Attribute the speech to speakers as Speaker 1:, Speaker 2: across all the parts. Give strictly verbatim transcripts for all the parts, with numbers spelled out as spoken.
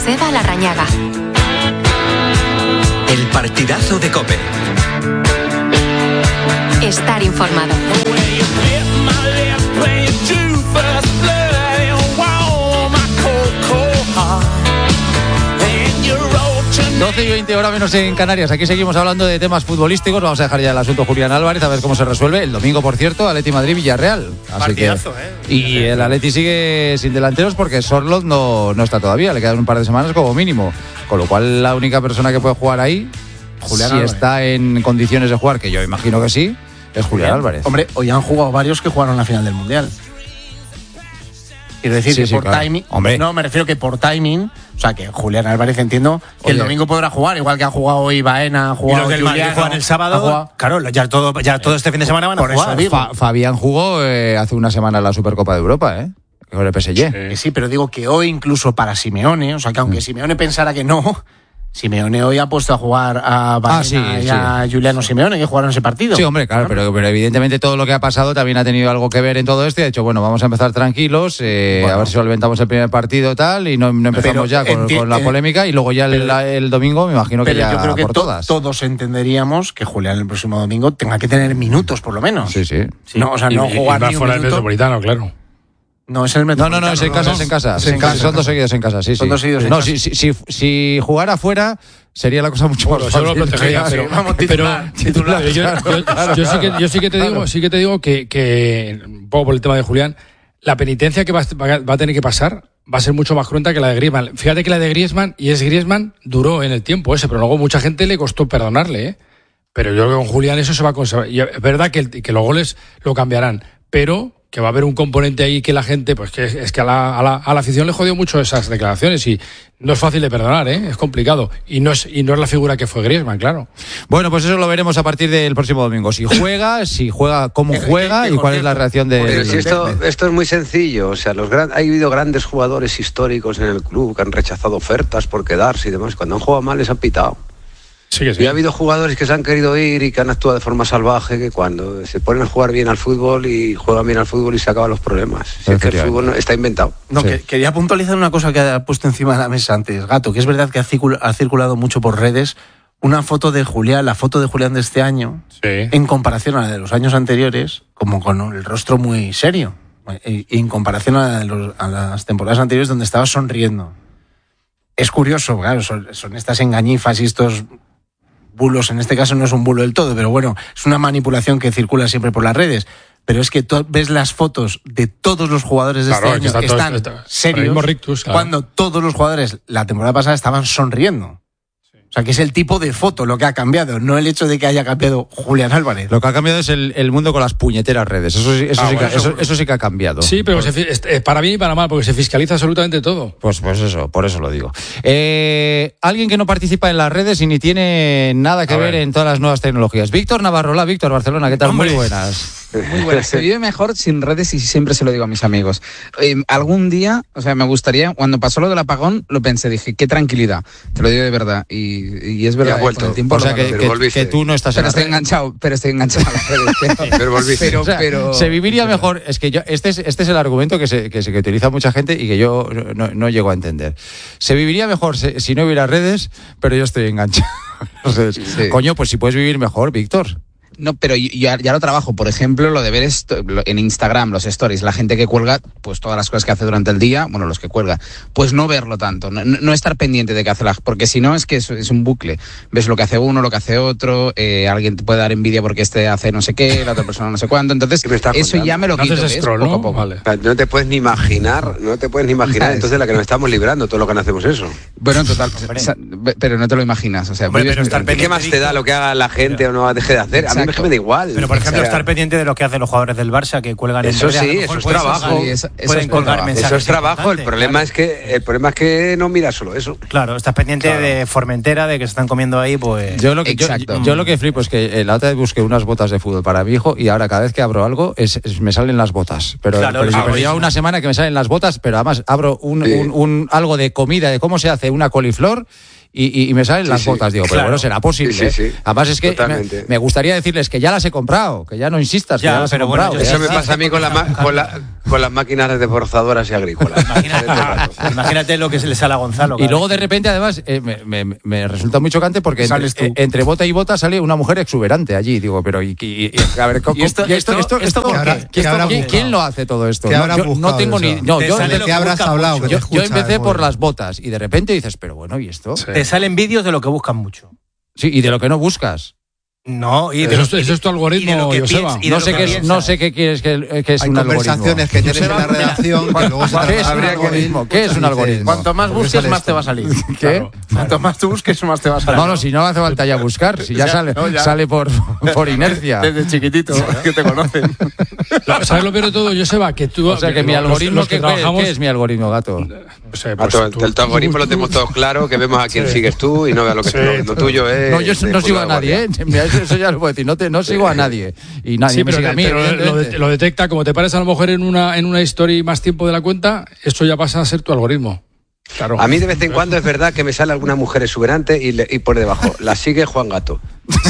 Speaker 1: Joseba Larrañaga.
Speaker 2: El partidazo de COPE.
Speaker 1: Estar informado.
Speaker 3: doce y veinte horas menos en Canarias. Aquí seguimos hablando de temas futbolísticos. Vamos a dejar ya el asunto Julián Álvarez, a ver cómo se resuelve. El domingo, por cierto, Atleti Madrid-Villarreal.
Speaker 4: Partidazo, ¿eh?
Speaker 3: Y el Atleti sigue sin delanteros porque Sorloth no, no está todavía. Le quedan un par de semanas como mínimo. Con lo cual, la única persona que puede jugar ahí, Julián si Álvarez. Está en condiciones de jugar, que yo imagino que sí, es Julián Álvarez.
Speaker 5: Hombre, hoy han jugado varios que jugaron la final del Mundial. Quiero decir
Speaker 3: sí,
Speaker 5: que
Speaker 3: sí,
Speaker 5: por
Speaker 3: claro.
Speaker 5: timing.
Speaker 3: Hombre.
Speaker 5: No, me refiero que por timing. O sea, que Julián Álvarez entiendo que
Speaker 3: Oye.
Speaker 5: el domingo podrá jugar, igual que ha jugado hoy Baena, ha
Speaker 4: Y
Speaker 5: jugado
Speaker 4: los del Madrid
Speaker 5: Julián,
Speaker 4: juegan el
Speaker 5: ha
Speaker 4: sábado.
Speaker 5: jugado-
Speaker 4: Claro, ya todo, ya todo este fin de semana van a
Speaker 5: Por eso
Speaker 4: jugar.
Speaker 5: digo.
Speaker 3: Fa- Fabián jugó eh, hace una semana la Supercopa de Europa, ¿eh? Con el P S G.
Speaker 5: Que sí, pero digo que hoy incluso para Simeone, o sea, que aunque
Speaker 3: Mm.
Speaker 5: Simeone pensara que no, Simeone hoy ha puesto a jugar a Baena
Speaker 3: Ah, sí,
Speaker 5: y
Speaker 3: sí.
Speaker 5: a Giuliano Simeone, que jugaron ese partido.
Speaker 3: Sí, hombre, claro, pero, pero evidentemente todo lo que ha pasado también ha tenido algo que ver en todo esto y ha dicho, bueno, vamos a empezar tranquilos, eh,
Speaker 5: Bueno.
Speaker 3: a ver si solventamos el primer partido tal y no, no empezamos
Speaker 5: Pero
Speaker 3: ya con,
Speaker 5: enti-
Speaker 3: con la
Speaker 5: eh,
Speaker 3: polémica y luego ya el,
Speaker 5: pero-
Speaker 3: la- el domingo me imagino que
Speaker 5: Pero
Speaker 3: ya
Speaker 5: yo creo que
Speaker 3: por
Speaker 5: to-
Speaker 3: todas.
Speaker 5: todos entenderíamos que Julián el próximo domingo tenga que tener minutos, por lo menos.
Speaker 3: Sí, sí.
Speaker 5: No, o sea, no
Speaker 6: y,
Speaker 5: jugar
Speaker 6: y va
Speaker 5: ni un
Speaker 6: fuera del
Speaker 5: minuto.
Speaker 6: Metropolitano, claro.
Speaker 5: No, es el
Speaker 3: No, no,
Speaker 5: Metropolitano.
Speaker 3: no, es en casa, es en casa.
Speaker 5: Es en
Speaker 3: Sí,
Speaker 5: casa.
Speaker 3: Son dos seguidos en casa, sí, sí.
Speaker 5: Son dos seguidos en
Speaker 3: no,
Speaker 5: casa.
Speaker 3: si, si, si, si jugara fuera sería la cosa mucho
Speaker 6: Bueno,
Speaker 3: más
Speaker 6: eso lo
Speaker 3: fácil.
Speaker 6: protegería,
Speaker 3: Sí,
Speaker 6: pero,
Speaker 3: sí.
Speaker 5: vamos,
Speaker 6: pero,
Speaker 5: titular, titular.
Speaker 6: yo, yo-
Speaker 3: Claro,
Speaker 6: yo sí que, yo sí que te
Speaker 3: claro.
Speaker 6: digo, sí que te digo que, que un poco por el tema de Julián, la penitencia que va, a- va a tener que pasar va a ser mucho más cruenta que la de Griezmann. Fíjate que la de Griezmann, y es Griezmann, duró en el tiempo ese, pero luego mucha gente le costó perdonarle, ¿eh? Pero yo creo que con Julián eso se va a conservar. Y es verdad que, el- que los goles lo cambiarán, pero que va a haber un componente ahí que la gente, pues que es, es que a la, a, la, a la afición le jodió mucho esas declaraciones y no es fácil de perdonar, ¿eh? Es complicado. Y no es, y no es la figura que fue Griezmann, claro.
Speaker 3: Bueno, pues eso lo veremos a partir del próximo domingo. Si juega, si juega, cómo juega y cuál es la reacción de...
Speaker 7: Pero si esto, esto es muy sencillo, o sea, los gran, ha habido grandes jugadores históricos en el club que han rechazado ofertas por quedarse y demás. Cuando han jugado mal les han pitado.
Speaker 6: Sí que sí.
Speaker 7: Y ha habido jugadores que se han querido ir y que han actuado de forma salvaje, que cuando se ponen a jugar bien al fútbol y juegan bien al fútbol y se acaban los problemas. Si es que el fútbol no- está inventado.
Speaker 5: No,
Speaker 3: Sí.
Speaker 5: que, quería puntualizar una cosa que ha puesto encima de la mesa antes, Gato, que es verdad que ha, circul- ha circulado mucho por redes una foto de Julián, la foto de Julián de este año,
Speaker 6: Sí.
Speaker 5: en comparación a la de los años anteriores, como con el rostro muy serio, y en comparación a, la de los- a las temporadas anteriores donde estaba sonriendo. Es curioso, claro, son, son estas engañifas y estos bulos, en este caso no es un bulo del todo, pero bueno, es una manipulación que circula siempre por las redes. Pero es que tú ves las fotos de todos los jugadores de
Speaker 6: Claro,
Speaker 5: este
Speaker 6: es que
Speaker 5: año
Speaker 6: está
Speaker 5: que
Speaker 6: todo-
Speaker 5: están
Speaker 6: está-
Speaker 5: serios,
Speaker 6: ahora mismo rictus, claro.
Speaker 5: cuando todos los jugadores la temporada pasada estaban sonriendo. O sea, que es el tipo de foto lo que ha cambiado, no el hecho de que haya cambiado Julián Álvarez.
Speaker 3: Lo que ha cambiado es el, el mundo con las puñeteras redes. Eso, sí- eso,
Speaker 6: Ah,
Speaker 3: sí,
Speaker 6: bueno,
Speaker 3: que, eso,
Speaker 6: eso-
Speaker 3: eso sí que ha cambiado.
Speaker 6: Sí, pero se fi- es- eh, para bien y para mal, porque se fiscaliza absolutamente todo.
Speaker 3: Pues, pues eso, por eso lo digo. Eh, alguien que no participa en las redes y ni tiene nada que
Speaker 6: A
Speaker 3: ver,
Speaker 6: ver.
Speaker 3: en todas las nuevas tecnologías. Víctor Navarro, hola, Víctor, Barcelona, ¿qué tal?
Speaker 6: Hombre.
Speaker 3: Muy buenas.
Speaker 8: Muy buena. Se vive mejor sin redes y siempre se lo digo a mis amigos. Eh, algún día, o sea, me gustaría, cuando pasó lo del apagón, lo pensé, dije, qué tranquilidad. Te lo digo de verdad. Y, y es verdad,
Speaker 7: has
Speaker 8: eh,
Speaker 7: vuelto.
Speaker 8: con el tiempo
Speaker 3: O
Speaker 8: lo
Speaker 3: sea, que,
Speaker 8: valoro.
Speaker 7: Pero
Speaker 3: que-
Speaker 7: volviste.
Speaker 3: que tú no estás
Speaker 8: Pero
Speaker 3: en las
Speaker 8: estoy
Speaker 3: redes.
Speaker 8: enganchado, pero estoy enganchado a las redes. Pero,
Speaker 7: Pero volviste.
Speaker 8: pero,
Speaker 3: O sea,
Speaker 8: pero-
Speaker 3: se viviría mejor. Es que yo, este es, este es el argumento que se, que se que utiliza mucha gente y que yo no, no llego a entender. Se viviría mejor se- si no hubiera redes, pero yo estoy enganchado. Entonces,
Speaker 8: Sí.
Speaker 3: coño, pues si puedes vivir mejor, Víctor.
Speaker 8: No, pero yo ya, ya lo trabajo. Por ejemplo, lo de ver esto, lo- en Instagram, los stories, la gente que cuelga, pues todas las cosas que hace durante el día, bueno, los que cuelga, pues no verlo tanto, no, no- no estar pendiente de qué hace la, porque si no es que es, es un bucle. Ves lo que hace uno, lo que hace otro, eh, alguien te puede dar envidia porque este hace no sé qué, la otra persona no sé cuánto. Entonces,
Speaker 7: ¿Qué me estás
Speaker 8: eso
Speaker 7: contando?
Speaker 8: ya me lo
Speaker 6: No
Speaker 8: quito,
Speaker 6: haces
Speaker 8: ¿ves?
Speaker 6: scroll,
Speaker 8: Poco a
Speaker 6: ¿no?
Speaker 8: poco.
Speaker 6: Vale.
Speaker 7: O sea, no te puedes ni imaginar, no te puedes ni imaginar
Speaker 8: ¿Sabes?
Speaker 7: entonces la que nos estamos librando, todo lo que no hacemos eso.
Speaker 8: Bueno, total, o sea, pero no te lo imaginas. O sea,
Speaker 4: Hombre,
Speaker 8: vives
Speaker 4: pero
Speaker 8: muy
Speaker 4: estar
Speaker 8: tranquilo.
Speaker 7: ¿Qué más te da lo que haga la gente o no deje de hacer? A mí
Speaker 8: Exacto.
Speaker 7: me da igual.
Speaker 4: Pero, por ejemplo,
Speaker 7: O sea,
Speaker 4: estar pendiente de lo que hacen los jugadores del Barça, que cuelgan en
Speaker 7: Eso
Speaker 4: redes, a lo
Speaker 7: sí,
Speaker 4: mejor
Speaker 7: eso es
Speaker 4: puedes
Speaker 7: trabajo.
Speaker 4: colgar-
Speaker 8: Sí, eso- eso
Speaker 4: pueden
Speaker 8: es
Speaker 4: colgar
Speaker 8: trabajo.
Speaker 4: mensajes
Speaker 7: Eso es trabajo, el
Speaker 4: importantes,
Speaker 7: problema
Speaker 4: claro.
Speaker 7: es que el problema es que no miras solo eso.
Speaker 4: Claro, estás pendiente de Formentera, de que se están comiendo ahí, pues...
Speaker 3: Yo lo que yo,
Speaker 8: Exacto.
Speaker 3: yo lo que flipo es que eh, la otra vez busqué unas botas de fútbol para mi hijo y ahora cada vez que abro algo es, es- me salen las botas. Pero,
Speaker 4: Claro,
Speaker 3: pero,
Speaker 4: ah,
Speaker 3: pero lleva
Speaker 4: buenísimo.
Speaker 3: una semana que me salen las botas, pero además abro un,
Speaker 7: Sí.
Speaker 3: un, un- algo de comida, de cómo se hace una coliflor y, y, y me salen
Speaker 7: Sí,
Speaker 3: las
Speaker 7: sí.
Speaker 3: botas. Digo, pero
Speaker 7: Claro.
Speaker 3: bueno, será posible.
Speaker 7: Sí, sí, sí.
Speaker 3: Además es que me,
Speaker 7: Totalmente.
Speaker 3: me gustaría decirles que ya las he comprado, que ya no insistas,
Speaker 4: Ya,
Speaker 3: que ya las he
Speaker 4: pero bueno,
Speaker 3: comprado.
Speaker 4: yo-
Speaker 3: que
Speaker 7: Eso
Speaker 3: ya
Speaker 7: me
Speaker 3: está.
Speaker 7: pasa a mí con, la, ma- con, la, con las máquinas desbrozadoras y agrícolas.
Speaker 4: Imagínate, imagínate lo que se le sale a Gonzalo.
Speaker 3: Y luego de repente, además, eh, me, me- me resulta muy chocante porque entre,
Speaker 5: Sales tú.
Speaker 3: eh, entre bota y bota sale una mujer exuberante allí. Digo, pero y, y- y- a ver, co-
Speaker 5: ¿Y esto-
Speaker 3: y esto,
Speaker 5: esto-
Speaker 3: esto, esto,
Speaker 5: por
Speaker 3: ¿por
Speaker 5: qué?
Speaker 3: qué?
Speaker 5: ¿Qué
Speaker 3: Esto
Speaker 5: habrá
Speaker 3: ¿quién,
Speaker 5: buscado?
Speaker 3: quién lo hace todo esto?
Speaker 9: ¿Qué
Speaker 3: No,
Speaker 9: habrá
Speaker 3: yo no
Speaker 9: buscado
Speaker 3: tengo ni.
Speaker 9: eso?
Speaker 3: No,
Speaker 4: Te
Speaker 3: yo,
Speaker 4: sale
Speaker 9: ¿De
Speaker 4: lo
Speaker 9: qué
Speaker 4: que
Speaker 9: habrás
Speaker 4: busca
Speaker 9: hablado?
Speaker 4: mucho.
Speaker 9: Que te
Speaker 3: yo, yo
Speaker 9: escucha
Speaker 3: empecé
Speaker 9: el
Speaker 3: por
Speaker 9: móvil.
Speaker 3: las botas y de repente dices, pero bueno, ¿y esto? Sí,
Speaker 4: Te salen vídeos de lo que buscan mucho.
Speaker 3: y de lo que no buscas.
Speaker 4: No, y de
Speaker 6: Eso
Speaker 4: lo-
Speaker 6: es- eso es tu
Speaker 4: y de lo
Speaker 6: algoritmo,
Speaker 4: que
Speaker 6: Joseba.
Speaker 4: piensas- y de
Speaker 3: No
Speaker 4: lo
Speaker 3: sé,
Speaker 4: que
Speaker 3: qué es,
Speaker 4: piensas.
Speaker 3: no sé qué quieres que, que es
Speaker 9: Hay
Speaker 3: un algoritmo.
Speaker 9: conversaciones que tienes en la redacción que luego se
Speaker 3: ¿Qué es un
Speaker 9: trasladan al
Speaker 3: algoritmo? ¿Qué es un
Speaker 9: Dices,
Speaker 3: algoritmo?
Speaker 5: Cuanto más
Speaker 9: ¿por qué
Speaker 5: busques,
Speaker 9: sale
Speaker 5: más
Speaker 9: esto?
Speaker 5: te va a salir.
Speaker 3: ¿Qué?
Speaker 5: Cuanto más tú busques, más te va a salir.
Speaker 3: No, no, si no hace falta ya buscar, si ya,
Speaker 5: Ya,
Speaker 3: sale,
Speaker 5: no, ya.
Speaker 3: sale por, por inercia.
Speaker 5: Desde chiquitito, que te conocen.
Speaker 6: Lo- ¿Sabes lo peor de todo, Joseba? Que tú,
Speaker 3: O sea que mi
Speaker 6: los-
Speaker 3: algoritmo,
Speaker 6: los que
Speaker 3: ¿qué,
Speaker 6: trabajamos,
Speaker 3: ¿qué es mi algoritmo, gato?
Speaker 6: o sea,
Speaker 7: Ah,
Speaker 6: pues
Speaker 7: tu-
Speaker 6: tú-
Speaker 7: el tu algoritmo lo tenemos todos claro, que vemos a quién sigues tú y no veas lo que
Speaker 6: Sí,
Speaker 7: lo, lo tuyo es.
Speaker 3: No, yo
Speaker 7: de
Speaker 3: no sigo a
Speaker 7: puta
Speaker 3: nadie, ¿eh?
Speaker 7: guardia.
Speaker 3: Mira, eso, eso ya lo puedo decir, no, te, no sigo a nadie. Y nadie
Speaker 6: Sí,
Speaker 3: me
Speaker 6: pero,
Speaker 3: sigue a mí,
Speaker 6: pero lo,
Speaker 3: evidentemente.
Speaker 6: de- lo detecta, como te pares a lo mejor en una, en una story más tiempo de la cuenta, eso ya pasa a ser tu algoritmo. Claro.
Speaker 7: A mí de vez en cuando es verdad que me sale alguna mujer exuberante y, le- y por debajo, la sigue Juan Gato.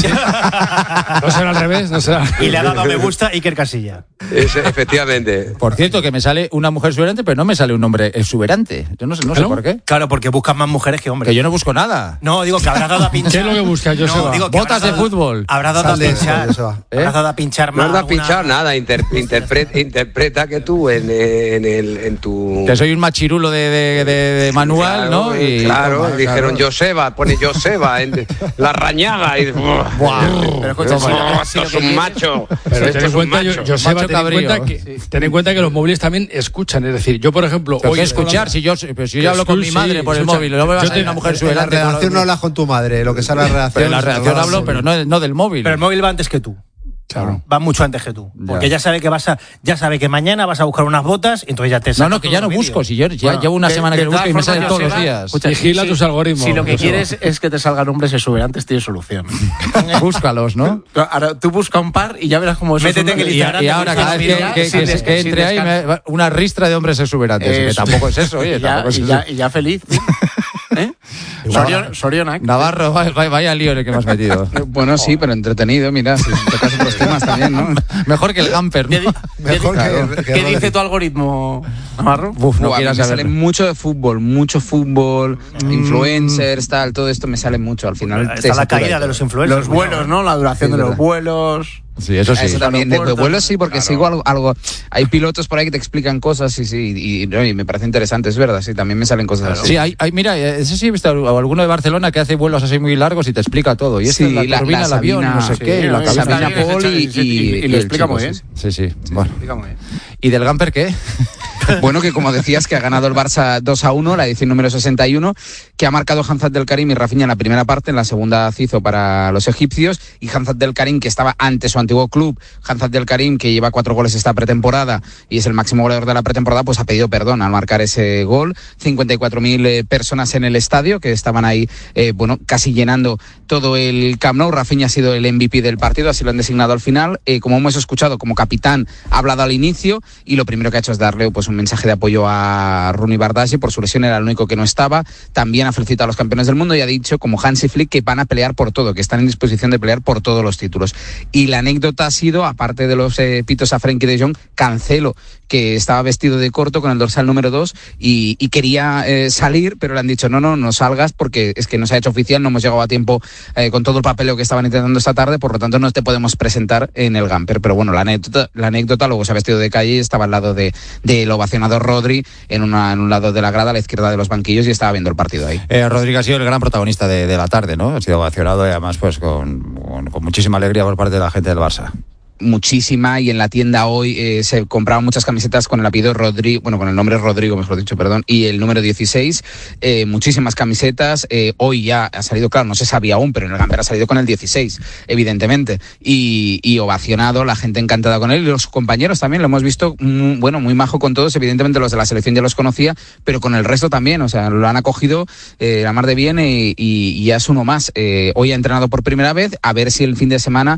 Speaker 6: No será al revés, no será.
Speaker 4: Y le ha dado a me gusta Iker Casilla.
Speaker 7: Es, efectivamente.
Speaker 3: Por cierto, que me sale una mujer exuberante, pero no me sale un hombre exuberante. Yo no sé, no sé
Speaker 6: ¿No?
Speaker 3: por qué.
Speaker 4: Claro, porque buscan más mujeres que hombres.
Speaker 3: Que yo no busco nada.
Speaker 4: No, digo que habrás dado a pinchar.
Speaker 6: ¿Qué es lo que buscas, Joseba?
Speaker 4: No, digo que
Speaker 3: Botas
Speaker 4: habrás
Speaker 3: de
Speaker 4: dado-
Speaker 3: fútbol.
Speaker 4: Habrás dado
Speaker 9: Sal
Speaker 4: a
Speaker 9: de eso,
Speaker 4: pinchar.
Speaker 9: Joseba.
Speaker 3: ¿Eh?
Speaker 4: Habrás dado a pinchar
Speaker 7: No
Speaker 4: más.
Speaker 7: has dado a
Speaker 4: alguna-
Speaker 7: pinchar nada, inter- interpre- interpreta que tú en, en, el, en tu...
Speaker 3: Que soy un machirulo de, de, de- de manual,
Speaker 7: Claro,
Speaker 3: ¿no?
Speaker 7: Y, claro,
Speaker 3: toma,
Speaker 7: dijeron
Speaker 3: claro.
Speaker 7: Joseba, pone Joseba, en la rañaga y...
Speaker 3: Buah.
Speaker 4: Pero escucha, si lo que-
Speaker 7: Oh,
Speaker 4: si lo
Speaker 7: esto es
Speaker 4: que
Speaker 7: un
Speaker 4: quieres-
Speaker 7: macho.
Speaker 6: Pero
Speaker 7: Esto
Speaker 6: ten en
Speaker 7: es un
Speaker 6: cuenta,
Speaker 7: macho.
Speaker 6: yo, Joseba,
Speaker 3: Macho
Speaker 6: ten en,
Speaker 3: cabrío.
Speaker 6: cuenta que, ten en cuenta que los móviles también escuchan. Es decir, yo, por ejemplo,
Speaker 3: ¿Pero
Speaker 6: hoy
Speaker 3: qué
Speaker 6: estoy
Speaker 3: escuchar?
Speaker 6: hablando-
Speaker 3: Si yo, pero si yo
Speaker 6: Que
Speaker 3: hablo con
Speaker 6: escu-
Speaker 3: mi madre
Speaker 6: sí,
Speaker 3: por el
Speaker 6: escucha.
Speaker 3: móvil, no me va a
Speaker 6: Yo
Speaker 3: salir
Speaker 6: te-
Speaker 3: una mujer
Speaker 9: En la
Speaker 3: exuberante.
Speaker 9: redacción no hablas con tu madre, lo que sale en la redacción.
Speaker 3: Pero en la redacción
Speaker 9: no
Speaker 3: hablo,
Speaker 9: hablas
Speaker 3: pero
Speaker 9: con-
Speaker 3: no, no del móvil.
Speaker 4: Pero el móvil va antes que tú.
Speaker 6: Claro.
Speaker 4: Va mucho antes que tú.
Speaker 3: Ya.
Speaker 4: Porque ya sabe que vas a, ya sabe que mañana vas a buscar unas botas, entonces ya te
Speaker 3: No,
Speaker 4: saca
Speaker 3: no, que
Speaker 4: todos
Speaker 3: ya no
Speaker 4: los
Speaker 3: busco.
Speaker 4: vídeos.
Speaker 3: Si yo ya
Speaker 5: Bueno,
Speaker 3: llevo una
Speaker 5: de-
Speaker 3: semana
Speaker 5: de
Speaker 3: que lo busco y me
Speaker 5: todas
Speaker 3: sale
Speaker 5: formas,
Speaker 3: todos los
Speaker 5: Joseba,
Speaker 3: días.
Speaker 5: escucha,
Speaker 6: Vigila
Speaker 5: si-
Speaker 6: tus algoritmos,
Speaker 5: Si lo que
Speaker 6: Joseba.
Speaker 5: quieres es que te salgan hombres exuberantes, tienes solución.
Speaker 3: Búscalos, ¿no?
Speaker 5: Ahora tú busca un par y ya verás cómo eso
Speaker 4: Métete en el
Speaker 3: Y,
Speaker 4: Instagram.
Speaker 3: y ahora, cada vez que, que- que-
Speaker 5: Sin
Speaker 3: que
Speaker 5: des-
Speaker 3: entre ahí,
Speaker 5: sin
Speaker 3: me- va- una ristra de hombres exuberantes. Que
Speaker 5: Eso.
Speaker 3: tampoco es eso, oye.
Speaker 5: y, ya,
Speaker 3: tampoco es
Speaker 5: y,
Speaker 3: eso.
Speaker 5: ya, y ya feliz. ¿Eh? Sorion- Sorionak.
Speaker 3: Navarro, vaya, vaya- vaya lío en el que me has metido.
Speaker 8: Bueno, sí, pero entretenido, mira, si tocas otros temas también, ¿no?
Speaker 3: Mejor que el Gamper,
Speaker 5: ¿Qué,
Speaker 3: ¿no?
Speaker 5: di- qué
Speaker 9: Mejor
Speaker 5: di-
Speaker 9: que- que
Speaker 5: ¿qué
Speaker 9: Rodri.
Speaker 5: dice tu algoritmo, Navarro?
Speaker 3: Uf, no
Speaker 8: Buah, a mí
Speaker 3: quieras
Speaker 8: me
Speaker 3: saber.
Speaker 8: sale mucho de fútbol, mucho fútbol, influencers, tal, todo esto me sale mucho. Al final te
Speaker 4: Está la
Speaker 8: satura
Speaker 4: caída
Speaker 8: y
Speaker 4: de los
Speaker 8: todo.
Speaker 4: influencers.
Speaker 5: Los vuelos, ¿no? La duración
Speaker 8: Sí,
Speaker 5: de
Speaker 8: es
Speaker 5: los
Speaker 8: verdad.
Speaker 5: vuelos.
Speaker 3: Sí, eso sí.
Speaker 8: Eso también, de, de
Speaker 5: aeropuertos,
Speaker 8: vuelos sí, porque
Speaker 5: claro.
Speaker 8: sigo algo, algo. Hay pilotos por ahí que te explican cosas y sí, y, no, y me parece interesante, es verdad, sí, también me salen cosas así.
Speaker 3: Sí, hay, hay- mira, eh, ese sí he visto a alguno de Barcelona que hace vuelos así muy largos y te explica todo. Y esta
Speaker 8: Sí,
Speaker 3: es la
Speaker 8: la-
Speaker 3: turbina,
Speaker 8: la
Speaker 3: el avión, y no sé
Speaker 8: Sabina,
Speaker 3: qué,
Speaker 5: sí,
Speaker 3: y la
Speaker 5: no,
Speaker 3: cabina.
Speaker 8: Sabina
Speaker 5: Está bien,
Speaker 8: Paul y,
Speaker 5: y- y-
Speaker 8: y-
Speaker 5: y lo
Speaker 8: el
Speaker 5: explica
Speaker 8: chico,
Speaker 5: muy bien.
Speaker 8: sí, sí.
Speaker 3: Sí, sí. Bueno.
Speaker 5: Dígame.
Speaker 3: ¿Y del Gamper qué?
Speaker 8: Bueno, que como decías, que ha ganado el Barça dos a uno, la edición número sesenta y uno, que ha marcado Hamzat del Karim y Rafinha en la primera parte, en la segunda Cizo para los egipcios, y Hamzat del Karim, que estaba ante su antiguo club, Hamzat del Karim, que lleva cuatro goles esta pretemporada y es el máximo goleador de la pretemporada, pues ha pedido perdón al marcar ese gol. cincuenta y cuatro mil eh, personas en el estadio, que estaban ahí, eh, bueno, casi llenando todo el Camp Nou. Rafinha ha sido el M V P del partido, así lo han designado al final. Eh, como hemos escuchado, como capitán ha hablado al inicio y lo primero que ha hecho es darle pues un mensaje de apoyo a Rooney Bardghji, por su lesión era el único que no estaba. También ha felicitado a los campeones del mundo y ha dicho, como Hansi Flick, que van a pelear por todo, que están en disposición de pelear por todos los títulos. Y la anécdota ha sido, aparte de los eh, pitos a Frenkie de Jong, Cancelo, que estaba vestido de corto con el dorsal número dos y, y quería eh, salir, pero le han dicho, no, no, no salgas porque es que no se ha hecho oficial, no hemos llegado a tiempo eh, con todo el papeleo que estaban intentando esta tarde, por lo tanto no te podemos presentar en el Gamper. Pero bueno, la anécdota, la anécdota luego se ha vestido de calle y estaba al lado de, del ovacionado Rodri, en, una, en un lado de la grada, a la izquierda de los banquillos, y estaba viendo el partido ahí.
Speaker 3: Eh, Rodrigo ha sido el gran protagonista de, de la tarde, ¿no? Ha sido ovacionado y además pues con, con, con muchísima alegría por parte de la gente del Barça.
Speaker 8: Muchísima, y en la tienda hoy eh, se compraban muchas camisetas con el apellido Rodrigo, bueno, con el nombre Rodrigo, mejor dicho, perdón, y el número dieciséis, eh, muchísimas camisetas. Eh, hoy ya ha salido, claro, no se sabía aún, pero en el Gamper ha salido con el dieciséis, evidentemente, y, y ovacionado, la gente encantada con él, y los compañeros también, lo hemos visto, muy, bueno, muy majo con todos, evidentemente los de la selección ya los conocía, pero con el resto también, o sea, lo han acogido eh, la mar de bien, y, y, y ya es uno más. Eh, hoy ha entrenado por primera vez, a ver si el fin de semana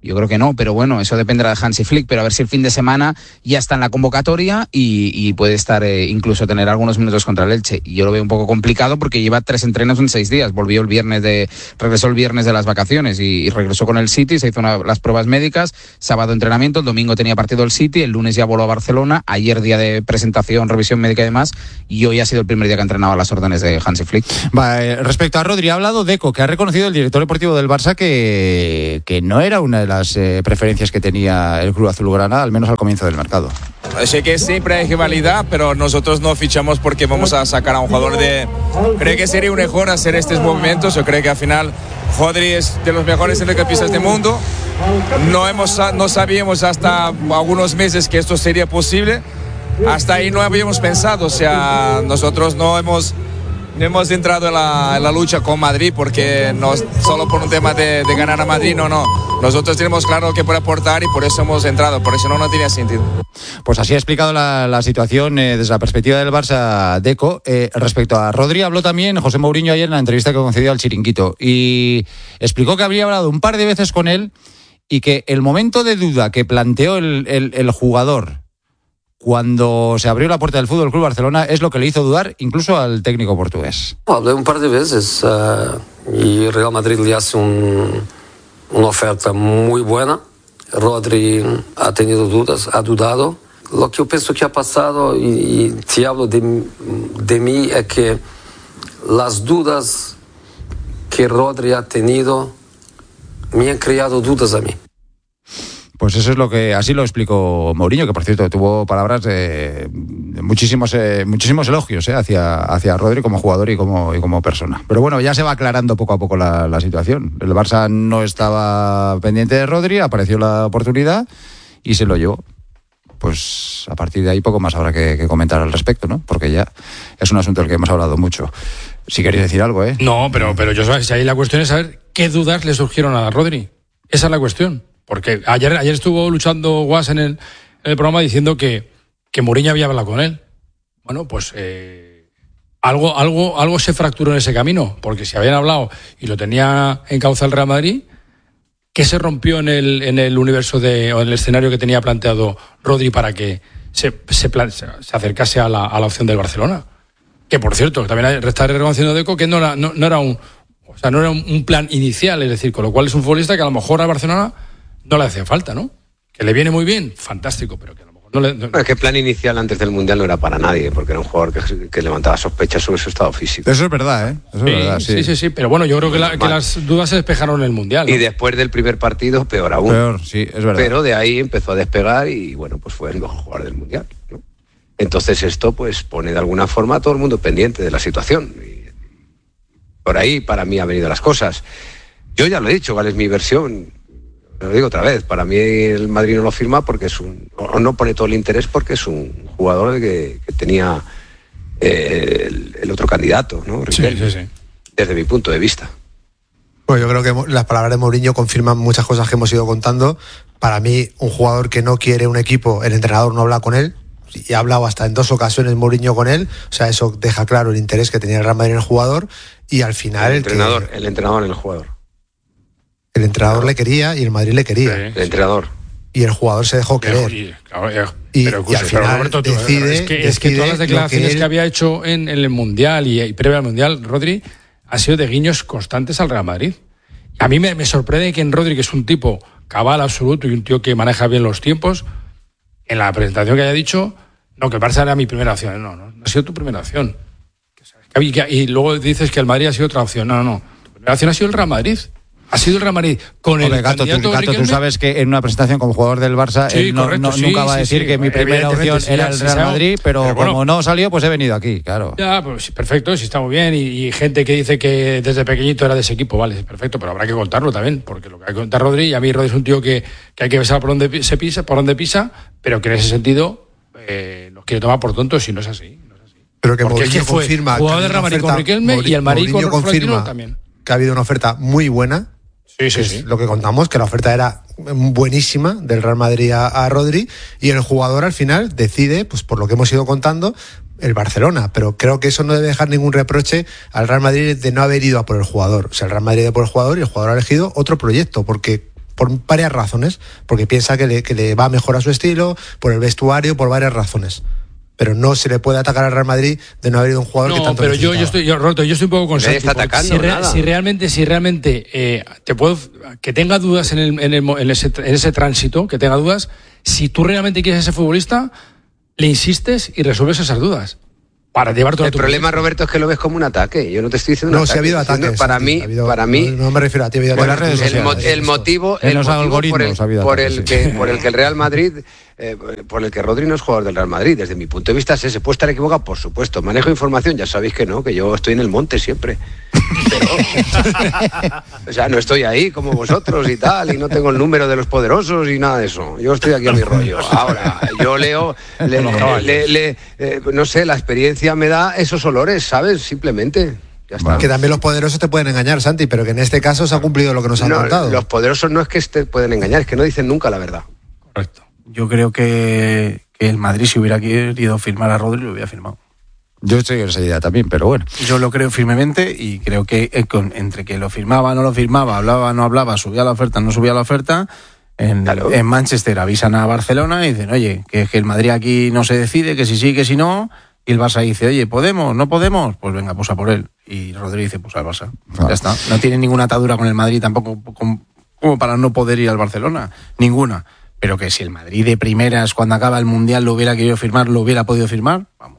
Speaker 8: Yo creo que no, pero bueno, eso dependerá de Hansi Flick, pero a ver si el fin de semana ya está en la convocatoria y, y puede estar, eh, incluso tener algunos minutos contra el Elche. Y yo lo veo un poco complicado porque lleva tres entrenos en seis días. Volvió el viernes de, regresó el viernes de las vacaciones y, y regresó con el City, se hizo una, las pruebas médicas, sábado entrenamiento, el domingo tenía partido el City, el lunes ya voló a Barcelona, ayer día de presentación, revisión médica y demás, y hoy ha sido el primer día que ha entrenado a las órdenes de Hansi Flick.
Speaker 3: Va, eh, respecto a Rodri, ha hablado Deco, que ha reconocido el director deportivo del Barça que, que no era una de las eh, preferencias que tenía el club azulgrana, al menos al comienzo del mercado.
Speaker 10: Sé que siempre hay rivalidad, pero nosotros no fichamos porque vamos a sacar a un jugador de... Creo que sería un error hacer estos movimientos. Yo creo que al final Rodri es de los mejores centrocampistas del mundo. No, hemos, no sabíamos hasta algunos meses que esto sería posible. Hasta ahí no habíamos pensado. O sea, nosotros no hemos... No hemos entrado en la, en la lucha con Madrid porque no solo por un tema de, de ganar a Madrid, no, no. Nosotros tenemos claro que puede aportar y por eso hemos entrado, por eso no, no tenía sentido.
Speaker 3: Pues así ha explicado la, la situación eh, desde la perspectiva del Barça, Deco. Eh, respecto a Rodri, habló también José Mourinho ayer en la entrevista que concedió al Chiringuito y explicó que habría hablado un par de veces con él y que el momento de duda que planteó el, el, el jugador cuando se abrió la puerta del Fútbol Club Barcelona es lo que le hizo dudar incluso al técnico portugués.
Speaker 11: Hablé un par de veces uh, y Real Madrid le hace un, una oferta muy buena. Rodri ha tenido dudas, ha dudado. Lo que yo pienso que ha pasado, y, y si hablo de, de mí, es que las dudas que Rodri ha tenido me han creado dudas a mí.
Speaker 3: Pues eso es lo que, así lo explicó Mourinho, que por cierto tuvo palabras de, de muchísimos eh, muchísimos elogios eh, hacia, hacia Rodri como jugador y como, y como persona. Pero bueno, ya se va aclarando poco a poco la, la situación. El Barça no estaba pendiente de Rodri, apareció la oportunidad y se lo llevó. Pues a partir de ahí poco más habrá que, que comentar al respecto, ¿no? Porque ya es un asunto del que hemos hablado mucho. Si queréis decir algo, ¿eh?
Speaker 6: No, pero, pero yo sabes, ahí la cuestión es saber qué dudas le surgieron a Rodri. Esa es la cuestión. Porque ayer, ayer estuvo luchando Guas en el, en el programa diciendo que, que Mourinho había hablado con él. Bueno, pues eh, algo, algo, algo se fracturó en ese camino, porque si habían hablado y lo tenía en causa el Real Madrid, ¿qué se rompió en el, en el universo de, o en el escenario que tenía planteado Rodri para que se, se, plan, se acercase a la, a la opción del Barcelona? Que por cierto, también está reconociendo Deco que no era, no, no era un, o sea, no era un, un plan inicial, es decir, con lo cual es un futbolista que a lo mejor al Barcelona no le hace falta, ¿no? Que le viene muy bien, fantástico, pero que a lo mejor no le... No...
Speaker 7: Es que el plan inicial antes del Mundial no era para nadie, porque era un jugador que, que levantaba sospechas sobre su estado físico.
Speaker 3: Eso es verdad, ¿eh? Eso
Speaker 6: sí,
Speaker 3: es verdad, sí.
Speaker 6: sí, sí, sí, pero bueno, yo creo que, la, que las dudas se despejaron en el Mundial, ¿no?
Speaker 7: Y después del primer partido, peor aún.
Speaker 3: Peor, sí, es verdad.
Speaker 7: Pero de ahí empezó a despegar y, bueno, pues fue el mejor jugador del Mundial, ¿no? Entonces esto, pues, pone de alguna forma a todo el mundo pendiente de la situación. Y por ahí, para mí, han venido las cosas. Yo ya lo he dicho, ¿cuál es mi versión? Lo digo otra vez, para mí el Madrid no lo firma porque es un, o no pone todo el interés porque es un jugador que, que tenía eh, el, el otro candidato, ¿no?
Speaker 6: Sí, sí, sí.
Speaker 7: Desde mi punto de vista.
Speaker 9: Pues yo creo que las palabras de Mourinho confirman muchas cosas que hemos ido contando. Para mí, un jugador que no quiere un equipo, el entrenador no habla con él, y ha hablado hasta en dos ocasiones Mourinho con él, o sea, eso deja claro el interés que tenía el Real Madrid en el jugador, y al final...
Speaker 7: El,
Speaker 9: el
Speaker 7: entrenador,
Speaker 9: que...
Speaker 7: el entrenador en el jugador.
Speaker 9: El entrenador claro. le quería y el Madrid le quería.
Speaker 7: Sí, el entrenador.
Speaker 9: Y el jugador se dejó querer.
Speaker 6: Y, claro,
Speaker 9: y,
Speaker 6: pero,
Speaker 9: y al final
Speaker 6: pero Roberto, tú,
Speaker 9: decide,
Speaker 6: es, que,
Speaker 9: decide
Speaker 6: es que todas las declaraciones que, él...
Speaker 9: que
Speaker 6: que había hecho en, en el Mundial y, y previo al Mundial, Rodri, ha sido de guiños constantes al Real Madrid. A mí me, me sorprende que en Rodri, que es un tipo cabal absoluto y un tío que maneja bien los tiempos, en la presentación que haya dicho, no, que el Barça era mi primera opción. No, no, no ha sido tu primera opción. Y, y luego dices que el Madrid ha sido otra opción. No, no, no. Tu primera opción ha sido el Real Madrid. Ha sido el Real Madrid con
Speaker 3: Ole,
Speaker 6: el
Speaker 3: Gato,
Speaker 6: candidato
Speaker 3: tú, Gato, tú sabes que en una presentación como jugador del Barça
Speaker 6: sí,
Speaker 3: él no,
Speaker 6: correcto,
Speaker 3: no,
Speaker 6: sí,
Speaker 3: nunca va a
Speaker 6: sí,
Speaker 3: decir
Speaker 6: sí,
Speaker 3: que mi primera opción
Speaker 6: sí,
Speaker 3: era el Real
Speaker 6: sí,
Speaker 3: Madrid, pero, pero bueno, como no salió, pues he venido aquí, claro.
Speaker 6: Ya, pues perfecto, sí está muy bien. Y, y gente que dice que desde pequeñito era de ese equipo, vale, perfecto, pero habrá que contarlo también, porque lo que hay que contar Rodri, y a mí Rodri es un tío que, que hay que besar por donde se pisa, por donde pisa, pero que en ese sentido eh, nos quiere tomar por tontos si no es así. No es así.
Speaker 9: Pero que
Speaker 6: porque
Speaker 9: Mourinho
Speaker 6: es que fue
Speaker 9: confirma
Speaker 6: jugador de Real Madrid con Riquelme y el Madrid con
Speaker 9: confirma
Speaker 6: también.
Speaker 9: Que ha habido una oferta muy buena.
Speaker 6: Sí, sí,
Speaker 9: es
Speaker 6: sí.
Speaker 9: Lo que contamos, que la oferta era buenísima del Real Madrid a, a Rodri, y el jugador al final decide, pues por lo que hemos ido contando, el Barcelona. Pero creo que eso no debe dejar ningún reproche al Real Madrid de no haber ido a por el jugador. O sea, el Real Madrid ha ido por el jugador y el jugador ha elegido otro proyecto, porque por varias razones, porque piensa que le, que le va mejor a su estilo, por el vestuario, por varias razones. Pero no se le puede atacar al Real Madrid de no haber ido un jugador
Speaker 6: no,
Speaker 9: que tanto
Speaker 6: pero yo, yo estoy yo, Roberto, yo estoy un poco con Santi,
Speaker 7: está atacando,
Speaker 6: si, re,
Speaker 7: nada.
Speaker 6: si realmente si realmente eh, te puedo que tenga dudas en, el, en, el, en, ese, en ese tránsito, que tenga dudas, si tú realmente quieres a ese futbolista, le insistes y resuelves esas dudas para llevar todo
Speaker 7: el problema, futbolista. Roberto, es que lo ves como un ataque. Yo no te estoy diciendo
Speaker 9: no,
Speaker 7: un
Speaker 9: si
Speaker 7: ataque.
Speaker 9: ha habido ataques.
Speaker 7: Para
Speaker 9: sí,
Speaker 7: mí,
Speaker 9: habido,
Speaker 7: para mí,
Speaker 9: no, no me refiero a ti, ha habido
Speaker 7: bueno,
Speaker 9: ataques.
Speaker 7: El, mo el motivo,
Speaker 3: en
Speaker 7: el
Speaker 3: los
Speaker 7: motivo por el, por
Speaker 3: ataques,
Speaker 7: el que,
Speaker 3: sí.
Speaker 7: por el que el Real Madrid, eh, por el que Rodri no es jugador del Real Madrid, desde mi punto de vista es ese. ¿Puede estar equivocado? Por supuesto. Manejo información, ya sabéis que no, que yo estoy en el monte siempre. Pero, o sea, no estoy ahí como vosotros y tal, y no tengo el número de los poderosos y nada de eso. Yo estoy aquí a mi rollo. Ahora, yo leo, le, le, le, le, eh, no sé, la experiencia me da esos olores, ¿sabes? Simplemente. Ya está.
Speaker 9: Que también los poderosos te pueden engañar, Santi, pero que en este caso se ha cumplido lo que nos han
Speaker 7: no,
Speaker 9: contado.
Speaker 7: Los poderosos no es que te pueden engañar, es que no dicen nunca la verdad.
Speaker 5: Correcto. Yo creo que, que el Madrid, si hubiera querido firmar a Rodri, lo hubiera firmado.
Speaker 3: Yo estoy en esa idea también, pero bueno.
Speaker 5: Yo lo creo firmemente y creo que eh, con, entre que lo firmaba, no lo firmaba, hablaba, no hablaba, subía la oferta, no subía la oferta, en, claro. en Manchester avisan a Barcelona y dicen, oye, que, que el Madrid aquí no se decide, que si sí, que si no, y el Barça dice, oye, ¿podemos? ¿No podemos? Pues venga, pues a por él. Y Rodri dice, pues al Barça. Ah. Ya está. No tiene ninguna atadura con el Madrid tampoco como, como para no poder ir al Barcelona. Ninguna. Pero que si el Madrid de primeras, cuando acaba el Mundial, lo hubiera querido firmar, lo hubiera podido firmar, vamos.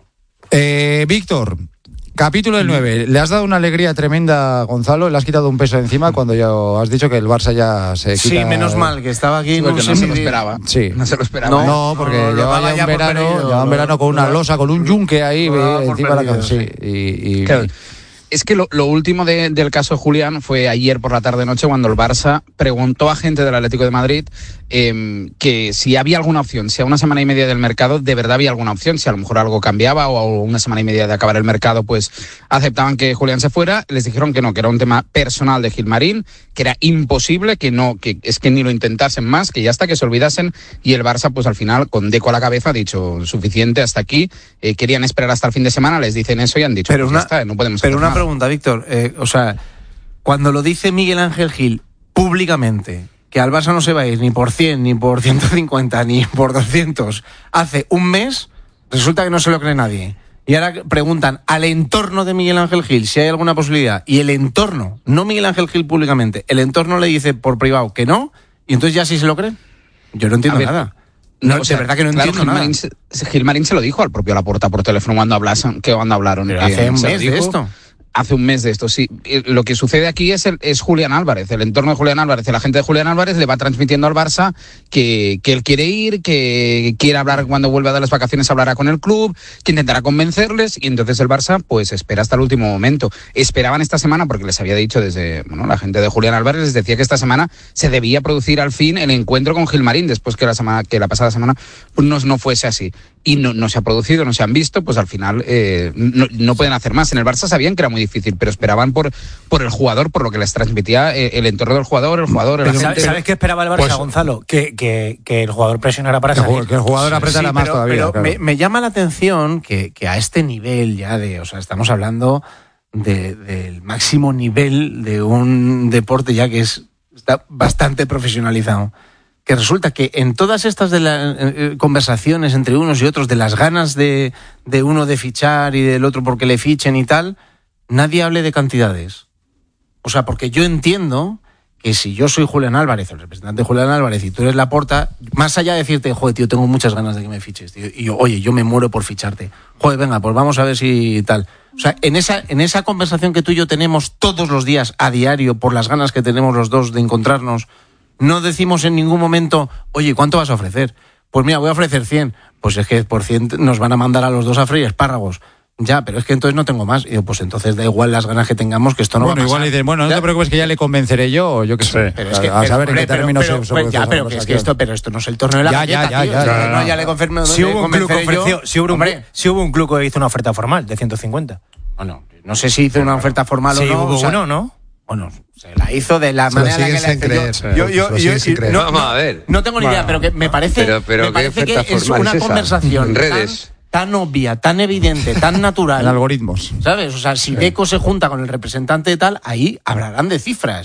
Speaker 3: Eh, Víctor, capítulo del nueve. Le has dado una alegría tremenda a Gonzalo, le has quitado un peso de encima cuando ya has dicho que el Barça ya se quita.
Speaker 5: Sí, menos mal que estaba aquí.
Speaker 8: Sí,
Speaker 5: no,
Speaker 8: no se lo esperaba.
Speaker 3: Sí.
Speaker 8: No se lo esperaba.
Speaker 3: No, no porque no, no, llevaba ya un verano, perdido, llevaba un verano con una losa, con un yunque ahí encima de la cabeza. Sí, y, y,
Speaker 8: claro. Es que lo, lo último de, del caso Julián fue ayer por la tarde-noche cuando el Barça preguntó a gente del Atlético de Madrid eh, que si había alguna opción, si a una semana y media del mercado de verdad había alguna opción, si a lo mejor algo cambiaba o a una semana y media de acabar el mercado pues aceptaban que Julián se fuera. Les dijeron que no, que era un tema personal de Gilmarín, que era imposible, que no, que es que ni lo intentasen más, que ya hasta que se olvidasen, y el Barça pues al final con Deco a la cabeza ha dicho suficiente hasta aquí, eh, querían esperar hasta el fin de semana, les dicen eso y han dicho
Speaker 5: pero
Speaker 8: pues
Speaker 5: una,
Speaker 8: ya está, no podemos
Speaker 5: pero
Speaker 8: hacer
Speaker 5: una
Speaker 8: nada.
Speaker 5: Pregunta, Víctor, eh, o sea, cuando lo dice Miguel Ángel Gil públicamente, que al Barça no se va a ir ni por cien, ni por ciento cincuenta, ni por doscientos, hace un mes, resulta que no se lo cree nadie. Y ahora preguntan al entorno de Miguel Ángel Gil si hay alguna posibilidad, y el entorno, no Miguel Ángel Gil públicamente, el entorno le dice por privado que no, y entonces ya sí se lo creen. Yo no entiendo ver, nada. No, o sea, de verdad que no
Speaker 8: claro,
Speaker 5: entiendo
Speaker 8: Gilmarín,
Speaker 5: nada.
Speaker 8: Gilmarín se lo dijo al propio Laporta por teléfono cuando hablaron, que cuando hablaron.
Speaker 5: Pero
Speaker 8: que
Speaker 5: hace un
Speaker 8: se
Speaker 5: mes de esto.
Speaker 8: Hace un mes de esto, sí. Lo que sucede aquí es, el, es Julián Álvarez, el entorno de Julián Álvarez. La gente de Julián Álvarez le va transmitiendo al Barça que, que él quiere ir, que quiere hablar cuando vuelva de las vacaciones, hablará con el club, que intentará convencerles, y entonces el Barça pues espera hasta el último momento. Esperaban esta semana, porque les había dicho desde, bueno, la gente de Julián Álvarez les decía que esta semana se debía producir al fin el encuentro con Gilmarín, después que la semana, que la pasada semana pues no, no fuese así. Y no, no se ha producido, no se han visto, pues al final eh, no, no pueden hacer más. En el Barça sabían que era muy difícil, pero esperaban por, por el jugador, por lo que les transmitía eh, el entorno del jugador, el jugador, el
Speaker 4: ¿Sabes, ¿Sabes qué esperaba el Barça,
Speaker 5: pues,
Speaker 4: Gonzalo? Que, que, que el jugador presionara para
Speaker 3: que
Speaker 4: salir.
Speaker 3: Que el jugador apretara sí, más
Speaker 5: pero,
Speaker 3: todavía.
Speaker 5: Pero
Speaker 3: claro.
Speaker 5: me, me llama la atención que, que a este nivel ya de, o sea, estamos hablando de, del máximo nivel de un deporte ya que es está bastante profesionalizado. Que resulta que en todas estas de las eh, conversaciones entre unos y otros, de las ganas de, de uno de fichar y del otro porque le fichen y tal, nadie hable de cantidades. O sea, porque yo entiendo que si yo soy Julián Álvarez, el representante de Julián Álvarez, y tú eres Laporta, más allá de decirte, joder, tío, tengo muchas ganas de que me fiches, tío, y yo, oye, yo me muero por ficharte. Joder, venga, pues vamos a ver si tal. O sea, en esa, en esa conversación que tú y yo tenemos todos los días, a diario, por las ganas que tenemos los dos de encontrarnos, no decimos en ningún momento, oye, ¿cuánto vas a ofrecer? Pues mira, voy a ofrecer cien. Pues es que por cien nos van a mandar a los dos a freír espárragos. Ya, pero es que entonces no tengo más. Y digo, pues entonces da igual las ganas que tengamos, que esto no
Speaker 3: bueno,
Speaker 5: va a pasar.
Speaker 3: Igual dicen, bueno, no
Speaker 5: ¿Ya?
Speaker 3: te preocupes que ya le convenceré yo, o yo qué sé.
Speaker 5: Sí. Pero es que,
Speaker 3: a saber
Speaker 5: pero,
Speaker 3: en qué
Speaker 5: pero,
Speaker 3: términos
Speaker 5: pero,
Speaker 3: se
Speaker 5: pero, ya, pero que es que esto, pero esto no es el torneo de la
Speaker 3: ya,
Speaker 5: galleta,
Speaker 3: ya, ya,
Speaker 5: tío.
Speaker 3: ya,
Speaker 5: O sea,
Speaker 3: ya,
Speaker 5: no,
Speaker 3: ya.
Speaker 5: ya le confirmo,
Speaker 4: si hubo un club que
Speaker 5: convenceré
Speaker 4: ofreció,
Speaker 5: yo.
Speaker 4: si hubo, un,
Speaker 5: Hombre,
Speaker 4: si hubo un club que hizo una oferta formal de ciento cincuenta.
Speaker 5: Bueno, no sé si hizo una oferta formal
Speaker 4: sí,
Speaker 5: o no.
Speaker 4: hubo
Speaker 5: o sea,
Speaker 4: uno, ¿no?
Speaker 5: Bueno, se la hizo de la
Speaker 9: se
Speaker 5: manera en la que la
Speaker 9: sin
Speaker 5: hizo.
Speaker 9: creer,
Speaker 5: Yo, yo,
Speaker 9: se
Speaker 5: yo,
Speaker 9: sin
Speaker 5: yo
Speaker 9: creer.
Speaker 5: no,
Speaker 7: Vamos a ver.
Speaker 5: no tengo ni idea, pero que me parece,
Speaker 7: pero, pero
Speaker 5: me
Speaker 7: ¿qué
Speaker 5: parece que
Speaker 7: oferta
Speaker 5: es
Speaker 7: formal
Speaker 5: una
Speaker 7: es esa?
Speaker 5: conversación
Speaker 7: En redes.
Speaker 5: Tan, tan obvia, tan evidente, tan natural.
Speaker 3: En algoritmos.
Speaker 5: ¿Sabes? O sea, si
Speaker 3: Sí.
Speaker 5: Deco se junta con el representante de tal, ahí hablarán de cifras. O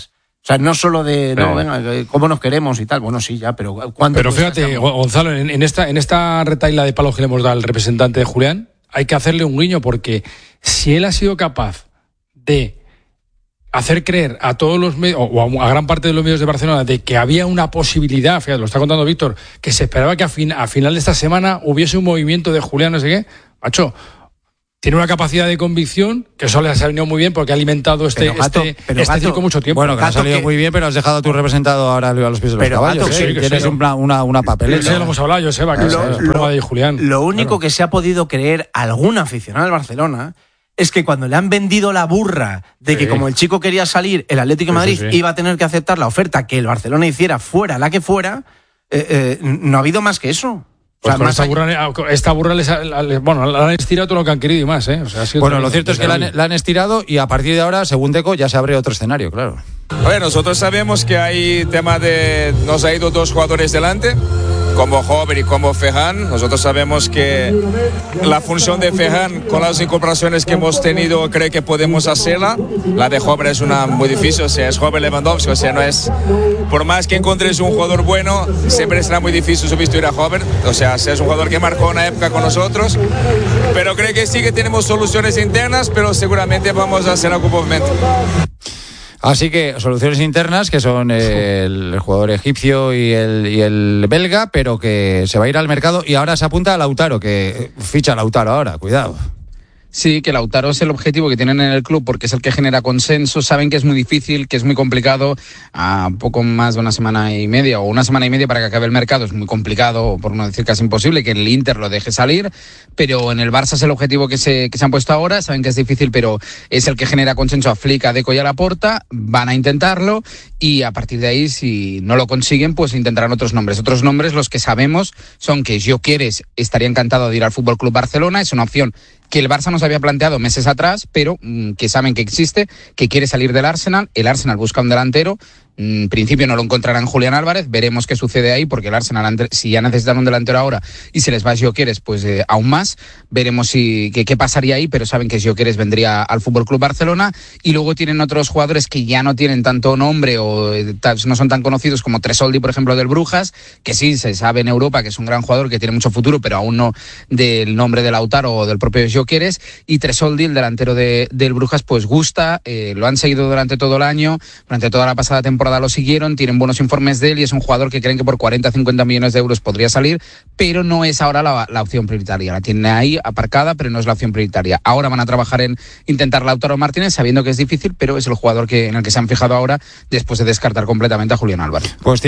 Speaker 5: sea, no solo de, no,
Speaker 6: Sí.
Speaker 5: venga, cómo nos queremos y tal. Bueno, sí, ya, pero ¿cuánto?
Speaker 6: Pero
Speaker 5: cuesta
Speaker 6: fíjate,
Speaker 5: este amor?
Speaker 6: Gonzalo, en, en esta en esta retaila de palos que le hemos dado al representante de Julián, hay que hacerle un guiño, porque si él ha sido capaz de hacer creer a todos los medios, o a, a gran parte de los medios de Barcelona, de que había una posibilidad, fíjate, lo está contando Víctor, que se esperaba que a, fin, a final de esta semana hubiese un movimiento de Julián, no sé qué, macho, tiene una capacidad de convicción que eso le ha salido muy bien, porque ha alimentado este,
Speaker 5: Pero, Gato,
Speaker 6: este,
Speaker 5: pero,
Speaker 6: este
Speaker 5: Gato,
Speaker 6: circo mucho tiempo.
Speaker 3: Bueno, que ha
Speaker 5: Gato,
Speaker 3: salido
Speaker 5: que-
Speaker 3: muy bien, pero has dejado a tu representado ahora a los pies de los
Speaker 5: Pero,
Speaker 3: caballos.
Speaker 5: Gato,
Speaker 3: ¿eh?
Speaker 6: sí, que
Speaker 3: Tienes
Speaker 6: sí.
Speaker 3: una, una, una papeleta.
Speaker 6: Eso ya lo hemos hablado, Joseba, que
Speaker 3: Lo-
Speaker 6: es
Speaker 3: lo-
Speaker 6: el problema de Julián.
Speaker 5: Lo único
Speaker 6: Claro.
Speaker 5: que se ha podido creer algún aficionado al Barcelona es que cuando le han vendido la burra de
Speaker 6: Sí.
Speaker 5: que como el chico quería salir, el Atlético de
Speaker 6: Sí,
Speaker 5: Madrid
Speaker 6: sí, sí.
Speaker 5: iba a tener que aceptar la oferta que el Barcelona hiciera, fuera la que fuera, eh, eh, no ha habido más que eso. O
Speaker 6: Pues
Speaker 5: sea,
Speaker 6: con
Speaker 5: más
Speaker 6: esta,
Speaker 5: allá-
Speaker 6: burra, esta burra les ha- la- bueno, la han estirado todo lo que han querido y más, ¿eh? O sea, ha sido
Speaker 3: Bueno,
Speaker 6: tremendo.
Speaker 3: lo cierto es que la han, la han estirado y a partir de ahora, según Deco, ya se abre otro escenario, claro.
Speaker 10: A ver, nosotros sabemos que hay tema de... Nos ha ido dos jugadores delante, como Hover y como Ferran. Nosotros sabemos que la función de Ferran, con las incorporaciones que hemos tenido, creo que podemos hacerla. La de Hover es una muy difícil, o sea, es Hover Lewandowski, o sea, no es... Por más que encontres un jugador bueno, siempre será muy difícil sustituir a Hover. O sea, es un jugador que marcó una época con nosotros. Pero creo que sí que tenemos soluciones internas, pero seguramente vamos a hacer algún movimiento.
Speaker 3: Así que soluciones internas, que son eh, el jugador egipcio y el, y el belga, pero que se va a ir al mercado y ahora se apunta a Lautaro, que ficha a Lautaro ahora, cuidado.
Speaker 8: Sí, que Lautaro es el objetivo que tienen en el club porque es el que genera consenso. Saben que es muy difícil, que es muy complicado. A poco más de una semana y media o una semana y media para que acabe el mercado es muy complicado, por no decir casi imposible, que el Inter lo deje salir. Pero en el Barça es el objetivo que se, que se han puesto ahora. Saben que es difícil, pero es el que genera consenso a Flick, a Deco y a Laporta. Van a intentarlo y a partir de ahí, si no lo consiguen, pues intentarán otros nombres. Otros nombres, los que sabemos, son que Gyökeres estaría encantado de ir al F C Barcelona. Es una opción que el Barça nos había planteado meses atrás, pero mmm, que saben que existe, que quiere salir del Arsenal. El Arsenal busca un delantero. En principio no lo encontrarán Julián Álvarez, veremos qué sucede ahí, porque el Arsenal, si ya necesitan un delantero ahora y se les va Gyökeres, pues eh, aún más, veremos si, que, qué pasaría ahí, pero saben que Gyökeres vendría al F C Barcelona. Y luego tienen otros jugadores que ya no tienen tanto nombre o eh, no son tan conocidos, como Tresoldi, por ejemplo, del Brujas, que sí se sabe en Europa que es un gran jugador, que tiene mucho futuro, pero aún no del nombre de Lautaro o del propio Gyökeres. Y Tresoldi, el delantero de, del Brujas, pues gusta, eh, lo han seguido durante todo el año, durante toda la pasada temporada lo siguieron, tienen buenos informes de él y es un jugador que creen que por cuarenta a cincuenta millones de euros podría salir, pero no es ahora la, la opción prioritaria. La tienen ahí aparcada, pero no es la opción prioritaria. Ahora van a trabajar en intentar Lautaro Martínez, sabiendo que es difícil, pero es el jugador que, en el que se han fijado ahora después de descartar completamente a Julián Álvarez.
Speaker 3: Pues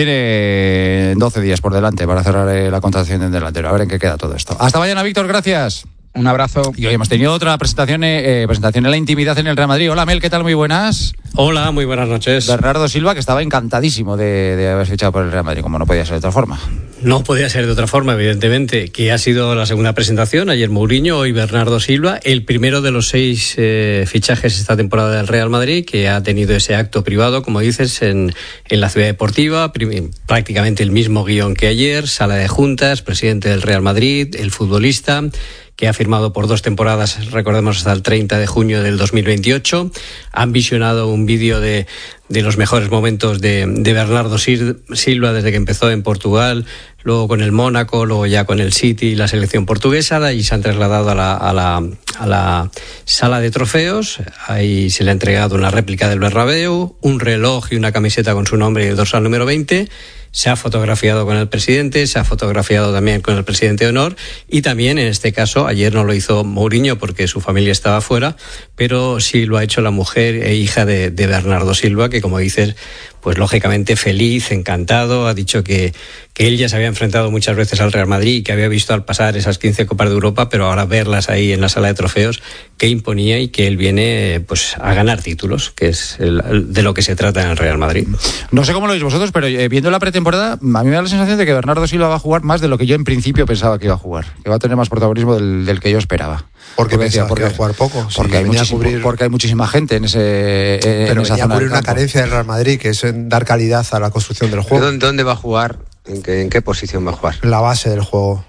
Speaker 3: tiene doce días por delante para cerrar eh, la contratación del delantero. A ver en qué queda todo esto. Hasta mañana, Víctor, gracias.
Speaker 8: Un abrazo.
Speaker 3: Y hoy hemos tenido otra presentación, eh, presentación en la intimidad en el Real Madrid. Hola, Mel, ¿qué tal? Muy buenas.
Speaker 12: Hola, muy buenas noches.
Speaker 3: Bernardo Silva, que estaba encantadísimo de, de haber fichado por el Real Madrid, como no podía ser de otra forma.
Speaker 12: No podía ser de otra forma, evidentemente, que ha sido la segunda presentación. Ayer Mourinho, hoy Bernardo Silva, el primero de los seis eh, fichajes esta temporada del Real Madrid, que ha tenido ese acto privado, como dices, en, en la ciudad deportiva, prim- prácticamente el mismo guión que ayer, sala de juntas, presidente del Real Madrid, el futbolista, que ha firmado por dos temporadas, recordemos, hasta el treinta de junio del dos mil veintiocho. Han visionado un vídeo de, de los mejores momentos de, de Bernardo Silva desde que empezó en Portugal, luego con el Mónaco, luego ya con el City y la selección portuguesa, y se han trasladado a la, a la, a la sala de trofeos. Ahí se le ha entregado una réplica del Bernabéu, un reloj y una camiseta con su nombre y el dorsal número veinte. Se ha fotografiado con el presidente, se ha fotografiado también con el presidente de honor y también, en este caso, ayer no lo hizo Mourinho porque su familia estaba fuera, pero sí lo ha hecho la mujer e hija de, de Bernardo Silva, que, como dices, pues lógicamente feliz, encantado. Ha dicho que, que él ya se había enfrentado muchas veces al Real Madrid y que había visto al pasar esas quince Copas de Europa, pero ahora verlas ahí en la sala de trofeos, que imponía, y que él viene pues a ganar títulos, que es el, el, de lo que se trata en el Real Madrid.
Speaker 3: No sé cómo lo veis vosotros, pero eh, viendo la pretemporada, a mí me da la sensación de que Bernardo Silva va a jugar más de lo que yo en principio pensaba que iba a jugar, que va a tener más protagonismo del, del que yo esperaba.
Speaker 9: Porque pensaba
Speaker 3: porque,
Speaker 9: que iba a jugar poco.
Speaker 3: Porque,
Speaker 9: sí,
Speaker 3: hay
Speaker 9: venía a
Speaker 3: muchísimo,
Speaker 9: cubrir,
Speaker 3: porque hay muchísima gente en ese en
Speaker 9: pero
Speaker 3: esa
Speaker 9: venía
Speaker 3: zona
Speaker 9: a cubrir
Speaker 3: del
Speaker 9: una
Speaker 3: campo.
Speaker 9: carencia del Real Madrid, que es en dar calidad a la construcción del juego.
Speaker 7: ¿Dónde, dónde va a jugar? ¿En qué, ¿En qué posición va a jugar?
Speaker 9: La base del juego.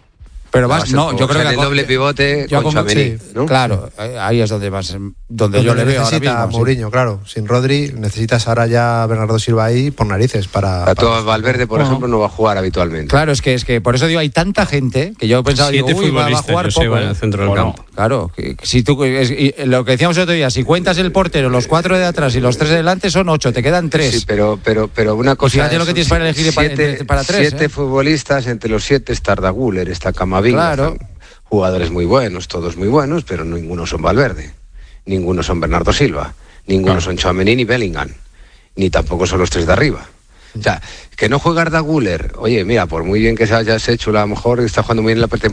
Speaker 3: Pero vas, no, yo creo que
Speaker 7: el doble pivote con Tchouaméni,
Speaker 3: sí,
Speaker 7: ¿no?
Speaker 3: Claro, ahí es donde más, donde
Speaker 9: Lo
Speaker 3: yo
Speaker 9: que
Speaker 3: le veo ahora
Speaker 9: necesita
Speaker 3: mismo.
Speaker 9: Mourinho,
Speaker 3: sí.
Speaker 9: claro. Sin Rodri necesitas ahora ya a Bernardo Silva ahí por narices para.
Speaker 7: A todo
Speaker 9: para-
Speaker 7: Valverde, por
Speaker 3: Bueno.
Speaker 7: ejemplo, no va a jugar habitualmente.
Speaker 3: Claro, es que es que por eso digo, hay tanta gente que yo pensaba,
Speaker 12: Siete
Speaker 3: digo, uy, va, va a
Speaker 12: futbolistas,
Speaker 3: jugar
Speaker 12: Joseba,
Speaker 3: poco.
Speaker 12: en el
Speaker 3: ¿eh?
Speaker 12: centro del
Speaker 3: O no.
Speaker 12: campo.
Speaker 3: Claro, que, que si tú, es- y lo que decíamos el otro día, si cuentas el portero, los cuatro de atrás y los tres de delante son ocho, te quedan tres.
Speaker 7: Sí, pero, pero, pero una cosa.
Speaker 3: fíjate
Speaker 7: es
Speaker 3: lo que
Speaker 7: un
Speaker 3: tienes para elegir para-
Speaker 7: siete,
Speaker 3: entre- para tres,
Speaker 7: Siete
Speaker 3: ¿eh?
Speaker 7: futbolistas, entre los siete está Arda Güler, está Camavinga.
Speaker 3: Claro.
Speaker 7: están jugadores muy buenos, todos muy buenos, pero ninguno son Valverde, ninguno son Bernardo Silva, ninguno
Speaker 3: Claro.
Speaker 7: son Tchouaméni ni Bellingham, ni tampoco son los tres de arriba. O sea, que no juega Arda Güler, oye, mira, por muy bien que se hayas hecho, a lo mejor está jugando muy bien en la pretemporada.